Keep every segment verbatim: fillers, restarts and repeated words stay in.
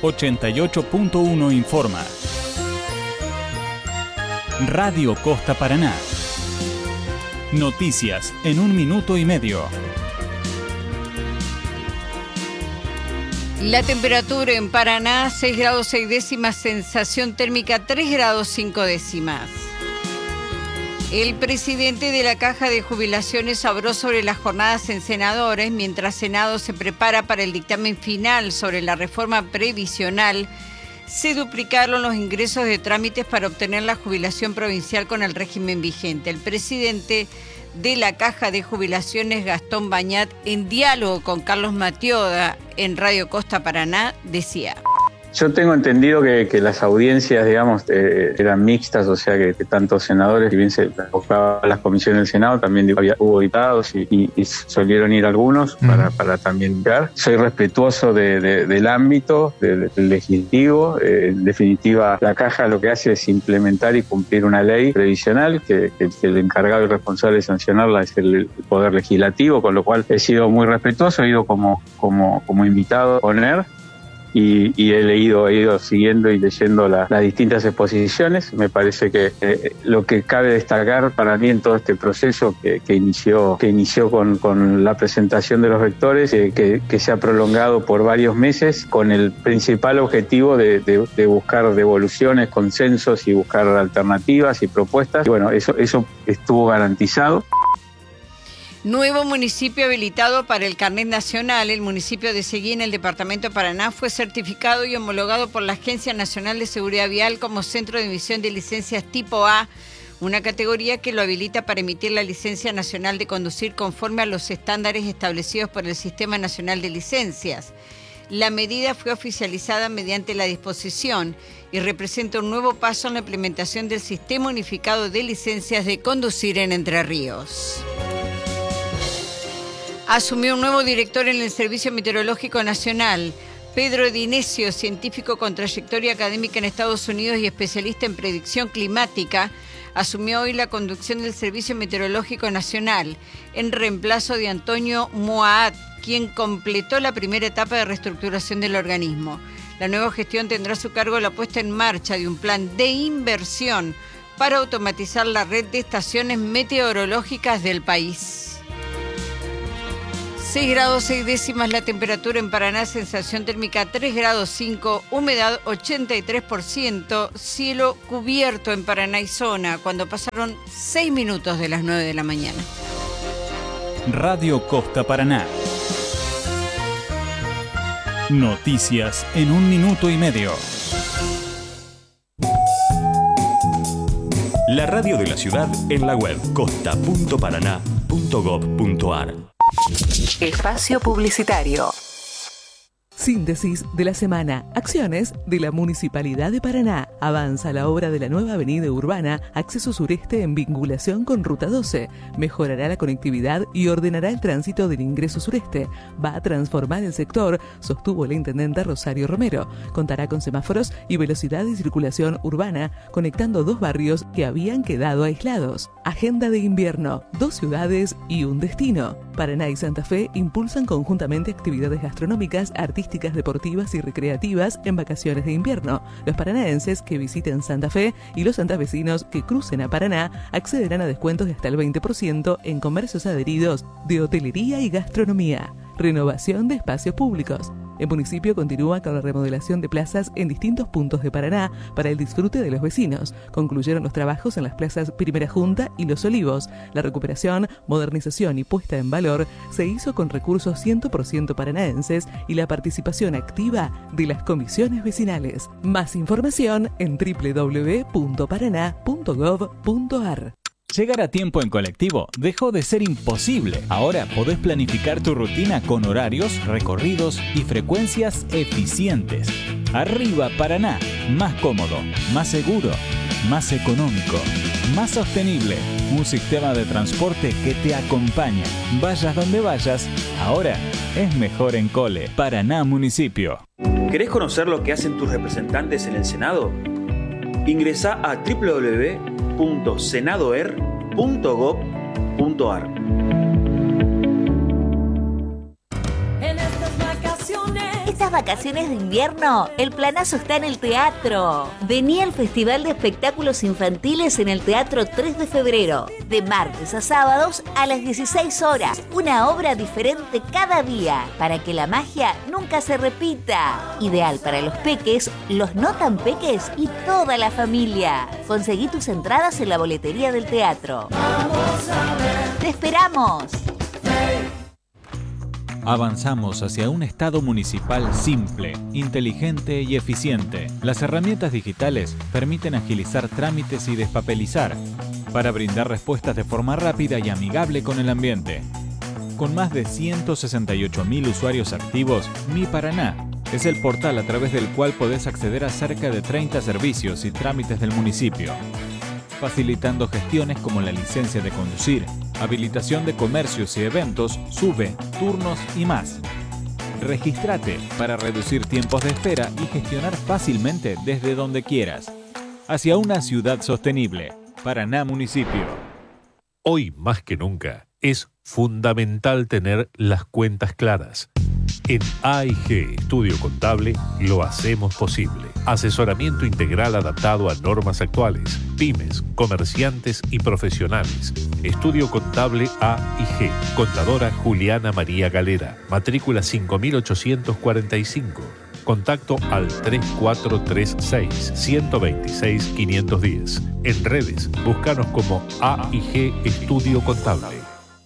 ochenta y ocho punto uno informa. Radio Costa Paraná. Noticias en un minuto y medio. La temperatura en Paraná, seis grados seis décimas, sensación térmica tres grados cinco décimas. El presidente de la Caja de Jubilaciones habló sobre las jornadas en senadores, mientras Senado se prepara para el dictamen final sobre la reforma previsional. Se duplicaron los ingresos de trámites para obtener la jubilación provincial con el régimen vigente. El presidente de la Caja de Jubilaciones, Gastón Bañat, en diálogo con Carlos Matioda en Radio Costa Paraná, decía: yo tengo entendido que, que las audiencias, digamos, eh, eran mixtas, o sea que, que tantos senadores, si bien se convocaban las comisiones del Senado, también digo, había, hubo diputados y, y, y solieron ir algunos uh-huh. para, para también ver. Soy respetuoso de, de, del ámbito de, del legislativo. Eh, en definitiva, la Caja lo que hace es implementar y cumplir una ley previsional que, que, que el encargado y responsable de sancionarla es el, el Poder Legislativo, con lo cual he sido muy respetuoso, he ido como, como, como invitado a poner. Y, y he leído, he ido siguiendo y leyendo la, las distintas exposiciones. Me parece que eh, lo que cabe destacar para mí en todo este proceso que, que inició, que inició con, con la presentación de los rectores, eh, que, que se ha prolongado por varios meses con el principal objetivo de, de, de buscar devoluciones, consensos y buscar alternativas y propuestas. Y bueno, eso, eso estuvo garantizado. Nuevo municipio habilitado para el carnet nacional. El municipio de Seguí, en el departamento de Paraná, fue certificado y homologado por la Agencia Nacional de Seguridad Vial como centro de emisión de licencias tipo A, una categoría que lo habilita para emitir la licencia nacional de conducir conforme a los estándares establecidos por el Sistema Nacional de Licencias. La medida fue oficializada mediante la disposición y representa un nuevo paso en la implementación del Sistema Unificado de Licencias de Conducir en Entre Ríos. Asumió un nuevo director en el Servicio Meteorológico Nacional. Pedro Dinesio, científico con trayectoria académica en Estados Unidos y especialista en predicción climática, asumió hoy la conducción del Servicio Meteorológico Nacional, en reemplazo de Antonio Moaat, quien completó la primera etapa de reestructuración del organismo. La nueva gestión tendrá a su cargo la puesta en marcha de un plan de inversión para automatizar la red de estaciones meteorológicas del país. seis grados seis décimas la temperatura en Paraná, sensación térmica tres grados cinco, humedad ochenta y tres por ciento, cielo cubierto en Paraná y zona, cuando pasaron seis minutos de las nueve de la mañana. Radio Costa Paraná. Noticias en un minuto y medio. La radio de la ciudad en la web costa punto paraná punto gob punto ar. Espacio publicitario. Síntesis de la semana. Acciones de la Municipalidad de Paraná. Avanza la obra de la nueva avenida urbana, acceso sureste en vinculación con Ruta doce. Mejorará la conectividad y ordenará el tránsito del ingreso sureste. Va a transformar el sector, sostuvo la intendenta Rosario Romero. Contará con semáforos y velocidad de circulación urbana, conectando dos barrios que habían quedado aislados. Agenda de invierno. Dos ciudades y un destino. Paraná y Santa Fe impulsan conjuntamente actividades gastronómicas, artísticas, deportivas y recreativas en vacaciones de invierno. Los paranaenses que visiten Santa Fe y los santafesinos que crucen a Paraná accederán a descuentos de hasta el veinte por ciento en comercios adheridos de hotelería y gastronomía. Renovación de espacios públicos. El municipio continúa con la remodelación de plazas en distintos puntos de Paraná para el disfrute de los vecinos. Concluyeron los trabajos en las plazas Primera Junta y Los Olivos. La recuperación, modernización y puesta en valor se hizo con recursos cien por ciento paranaenses y la participación activa de las comisiones vecinales. Más información en doble u doble u doble u punto paraná punto gob punto ar. Llegar a tiempo en colectivo dejó de ser imposible. Ahora podés planificar tu rutina con horarios, recorridos y frecuencias eficientes. Arriba Paraná, más cómodo, más seguro, más económico, más sostenible. Un sistema de transporte que te acompaña. Vayas donde vayas, ahora es mejor en Cole. Paraná Municipio. ¿Querés conocer lo que hacen tus representantes en el Senado? Ingresá a doble u doble u doble u punto senadoer punto gob punto ar. estas vacaciones de invierno, el planazo está en el teatro. Vení al Festival de Espectáculos Infantiles en el Teatro tres de febrero, de martes a sábados a las dieciséis horas. Una obra diferente cada día, para que la magia nunca se repita. Ideal para los peques, los no tan peques y toda la familia. Conseguí tus entradas en la boletería del teatro. ¡Te esperamos! Avanzamos hacia un Estado municipal simple, inteligente y eficiente. Las herramientas digitales permiten agilizar trámites y despapelizar para brindar respuestas de forma rápida y amigable con el ambiente. Con más de ciento sesenta y ocho mil usuarios activos, Mi Paraná es el portal a través del cual podés acceder a cerca de treinta servicios y trámites del municipio, facilitando gestiones como la licencia de conducir, habilitación de comercios y eventos, sube, turnos y más. Regístrate para reducir tiempos de espera y gestionar fácilmente desde donde quieras. Hacia una ciudad sostenible. Paraná Municipio. Hoy más que nunca es fundamental tener las cuentas claras. En A I G Estudio Contable lo hacemos posible. Asesoramiento integral adaptado a normas actuales, pymes, comerciantes y profesionales. Estudio Contable A I G. Contadora Juliana María Galera. Matrícula cinco mil ochocientos cuarenta y cinco. Contacto al tres cuatro tres seis, uno dos seis, cinco uno cero. En redes, búscanos como A I G Estudio Contable.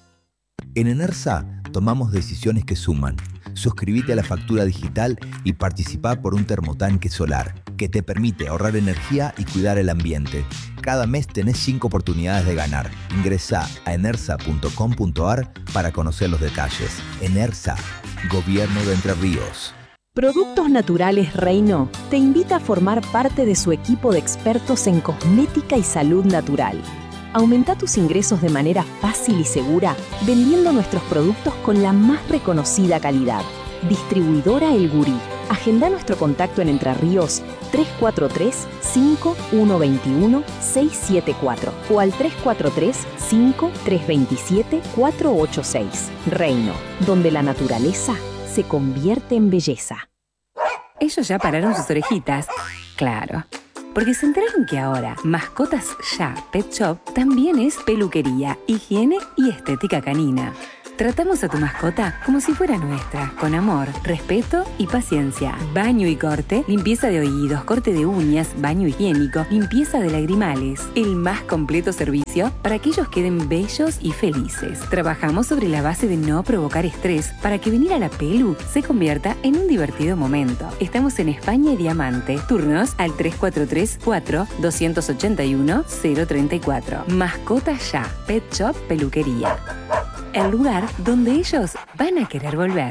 En Enersa tomamos decisiones que suman. Suscríbete a la factura digital y participá por un termotanque solar que te permite ahorrar energía y cuidar el ambiente. Cada mes tenés cinco oportunidades de ganar. Ingresá a enersa punto com punto ar para conocer los detalles. Enersa, Gobierno de Entre Ríos. Productos Naturales Reino te invita a formar parte de su equipo de expertos en cosmética y salud natural. Aumenta tus ingresos de manera fácil y segura vendiendo nuestros productos con la más reconocida calidad. Distribuidora El Gurí. Agenda nuestro contacto en Entre Ríos tres cuatro tres, cinco uno dos uno, seis siete cuatro o al tres cuatro tres, cinco tres dos siete, cuatro ocho seis. Reino, donde la naturaleza se convierte en belleza. Ellos ya pararon sus orejitas. Claro. Porque se enteraron que ahora Mascotas Ya Pet Shop también es peluquería, higiene y estética canina. Tratamos a tu mascota como si fuera nuestra, con amor, respeto y paciencia. Baño y corte, limpieza de oídos, corte de uñas, baño higiénico, limpieza de lagrimales. El más completo servicio para que ellos queden bellos y felices. Trabajamos sobre la base de no provocar estrés para que venir a la pelu se convierta en un divertido momento. Estamos en España y Diamante. Turnos al tres cuatro tres, cuatro, dos ocho uno, cero tres cuatro. Mascotas Ya Pet Shop Peluquería. El lugar donde ellos van a querer volver.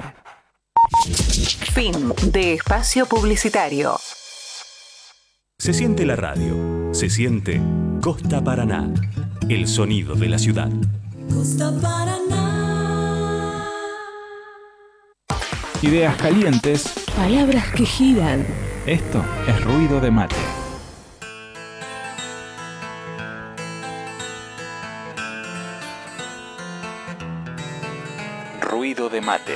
Fin de espacio publicitario. Se siente la radio, se siente Costa Paraná, el sonido de la ciudad. Costa Paraná. Ideas calientes. Palabras que giran. Esto es Ruido de Mate. Ruido de Mate.